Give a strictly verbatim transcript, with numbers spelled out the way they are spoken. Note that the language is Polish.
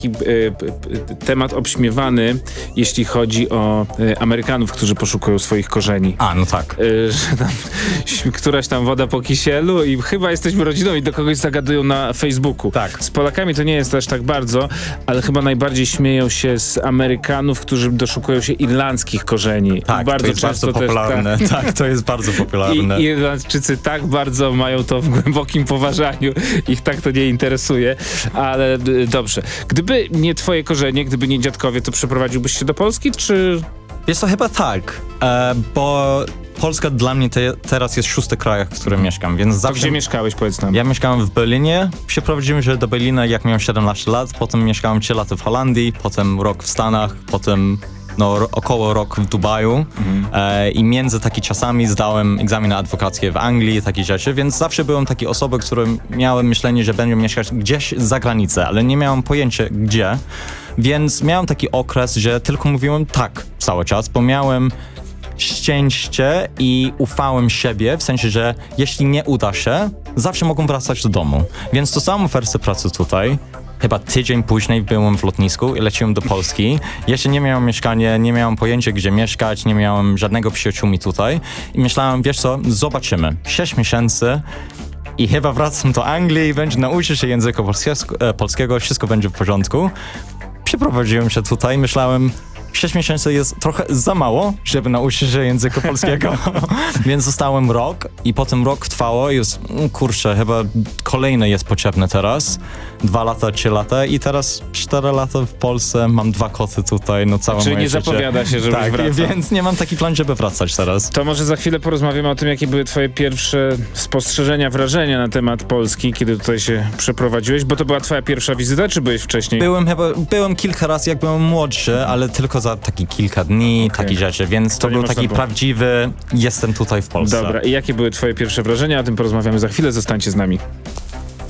temat obśmiewany, jeśli chodzi o Amerykanów, którzy poszukują swoich korzeni. A, no tak. Że tam któraś tam woda po kisielu i chyba jesteśmy rodziną i do kogoś zagadują na Facebooku. Tak. Z Polakami to nie jest aż tak bardzo, ale chyba najbardziej śmieją się z Amerykanów, którzy doszukują się irlandzkich korzeni. Tak, bardzo to jest często bardzo popularne. Też, tak. tak, to jest bardzo popularne. I Irlandczycy tak bardzo mają to w głębokim poważaniu, ich tak to nie interesuje, ale dobrze. Gdyby nie twoje korzenie, gdyby nie dziadkowie, to przeprowadziłbyś się do Polski, czy... Wiesz co, chyba tak, e, bo Polska dla mnie te, teraz jest szósty kraj, w którym mieszkam, więc zawsze... To gdzie mieszkałeś, powiedz nam? Ja mieszkałem w Berlinie, przeprowadziłem się do Berlina jak miałem siedemnaście lat, potem mieszkałem trzy lata w Holandii, potem rok w Stanach, potem no, ro, około rok w Dubaju mhm. e, i między takimi czasami zdałem egzaminy adwokackie w Anglii, takie rzeczy, więc zawsze byłem taki osobą, które miałem myślenie, że będę mieszkać gdzieś za granicą, ale nie miałem pojęcia gdzie, więc miałem taki okres, że tylko mówiłem tak cały czas, bo miałem szczęście i ufałem siebie, w sensie, że jeśli nie uda się, zawsze mogą wracać do domu. Więc dostałem ofertę pracy tutaj. Chyba tydzień później byłem w lotnisku i leciłem do Polski. Jeszcze nie miałem mieszkania, nie miałem pojęcia, gdzie mieszkać, nie miałem żadnego przyjaciół tutaj. I myślałem, wiesz co, zobaczymy. Sześć miesięcy i chyba wracam do Anglii i będzie nauczyć się języka polskiego, polskiego, wszystko będzie w porządku. Przeprowadziłem się tutaj, myślałem, sześć miesięcy jest trochę za mało, żeby nauczyć się języka polskiego, więc zostałem rok i potem rok trwało i już, kurczę, chyba kolejne jest potrzebne teraz. Dwa lata, trzy lata i teraz cztery lata w Polsce, mam dwa koty tutaj, no całe Czyli moje nie życie. zapowiada się, żebyś tak, wracał. więc nie mam taki plan, żeby wracać teraz. To może za chwilę porozmawiamy o tym, jakie były twoje pierwsze spostrzeżenia, wrażenia na temat Polski, kiedy tutaj się przeprowadziłeś, bo to była twoja pierwsza wizyta, czy byłeś wcześniej? Byłem chyba, byłem kilka razy, jak byłem młodszy, ale tylko za taki kilka dni, Okay. takie rzeczy, więc to, To nie był można taki było. prawdziwy, jestem tutaj w Polsce. Dobra, i jakie były twoje pierwsze wrażenia? O tym porozmawiamy za chwilę, zostańcie z nami.